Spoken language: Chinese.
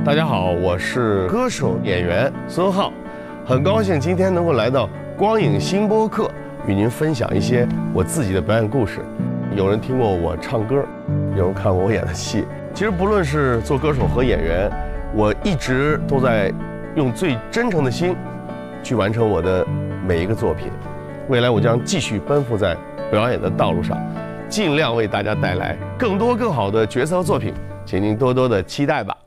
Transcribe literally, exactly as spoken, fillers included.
大家好，我是歌手演员孙浩，很高兴今天能够来到光影新播客，与您分享一些我自己的表演故事。有人听过我唱歌，有人看过我演的戏。其实不论是做歌手和演员，我一直都在用最真诚的心去完成我的每一个作品。未来我将继续奔赴在表演的道路上，尽量为大家带来更多更好的角色和作品，请您多多的期待吧。